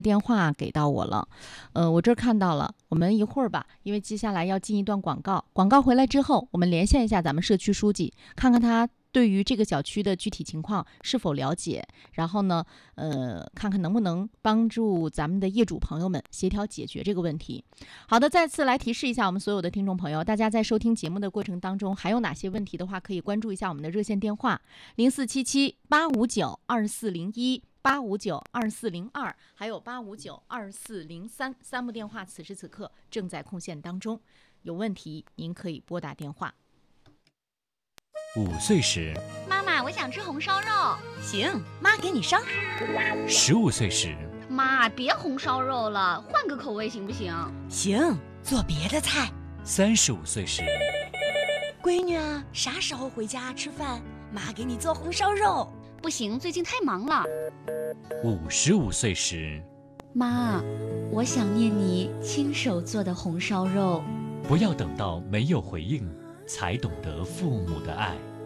电话给到我了，我这儿看到了，我们一会儿吧，因为接下来要进一段广告，广告回来之后，我们连线一下咱们社区书记，看看他对于这个小区的具体情况是否了解，然后呢，看看能不能帮助咱们的业主朋友们协调解决这个问题。好的，再次来提示一下我们所有的听众朋友，大家在收听节目的过程当中，还有哪些问题的话，可以关注一下我们的热线电话0477-859-2401。859-2402，还有859-2403，三部电话此时此刻正在空线当中，有问题您可以拨打电话。 5岁时， 妈妈，我想吃红烧肉。 行，妈给你上。 15岁时， 妈，别红烧肉了，换个口味行不行？ 行，做别的菜。 35岁时， 闺女啊，啥时候回家吃饭？妈给你做红烧肉。 不行，最近太忙了。 55岁时， 妈，我想念你亲手做的红烧肉。 不要等到没有回应，才懂得父母的爱。